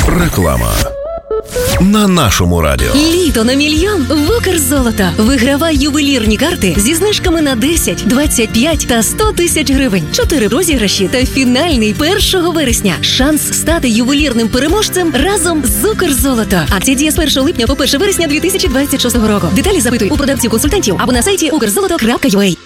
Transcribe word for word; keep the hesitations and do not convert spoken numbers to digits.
Реклама. На нашому радіо. Літо на мільйон в Укрзолото. Вигравай ювелірні карти зі знижками на десять, двадцять п'ять та сто тисяч гривень. Чотири розіграші та фінальний першого вересня. Шанс стати ювелірним переможцем разом з Укрзолото. Акція діє з першого липня по перше вересня дві тисячі двадцять шостого року. Деталі запитуй у продавців-консультантів або на сайті укрзолото крапка ю а.